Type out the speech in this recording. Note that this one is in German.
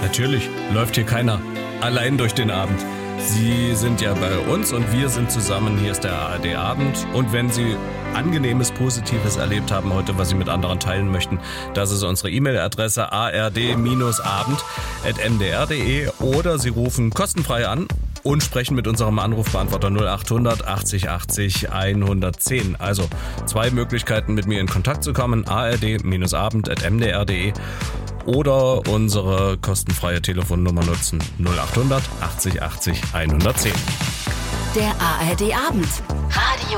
Natürlich läuft hier keiner allein durch den Abend. Sie sind ja bei uns und wir sind zusammen. Hier ist der ARD-Abend. Und wenn Sie Angenehmes, Positives erlebt haben heute, was Sie mit anderen teilen möchten, das ist unsere E-Mail-Adresse ard-abend@mdr.de oder Sie rufen kostenfrei an und sprechen mit unserem Anrufbeantworter 0800 80 80 110. Also 2 Möglichkeiten, mit mir in Kontakt zu kommen. ard-abend@mdr.de oder unsere kostenfreie Telefonnummer nutzen 0800 80 80 110. Der ARD-Abend.